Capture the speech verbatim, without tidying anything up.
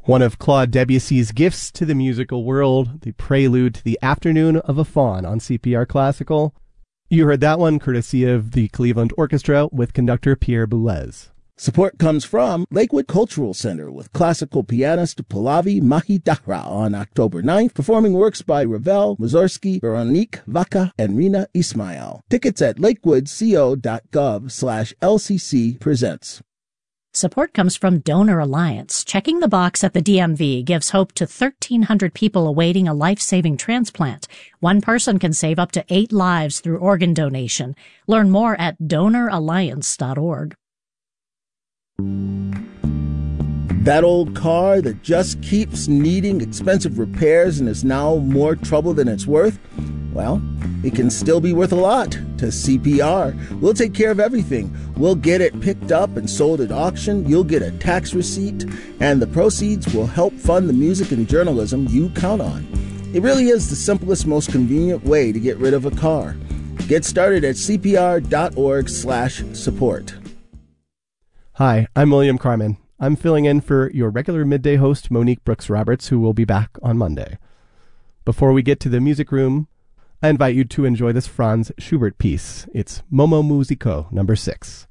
One of Claude Debussy's gifts to the musical world, the prelude to the Afternoon of a Faun on C P R Classical. You heard that one courtesy of the Cleveland Orchestra with conductor Pierre Boulez. Support comes from Lakewood Cultural Center with classical pianist Pallavi Mahidara on October ninth, performing works by Ravel, Mussorgsky, Veronique Vaca, and Rina Ismail. Tickets at lakewoodco.gov slash LCC presents. Support comes from Donor Alliance. Checking the box at the D M V gives hope to thirteen hundred people awaiting a life-saving transplant. One person can save up to eight lives through organ donation. Learn more at donor alliance dot org. That old car that just keeps needing expensive repairs and is now more trouble than it's worth? Well, it can still be worth a lot to C P R. We'll take care of everything. We'll get it picked up and sold at auction. You'll get a tax receipt, and the proceeds will help fund the music and journalism you count on. It really is the simplest, most convenient way to get rid of a car. Get started at cpr.org slash support. Hi, I'm William Carmen. I'm filling in for your regular midday host, Monique Brooks-Roberts, who will be back on Monday. Before we get to the music room, I invite you to enjoy this Franz Schubert piece. It's Momo Musico, number six.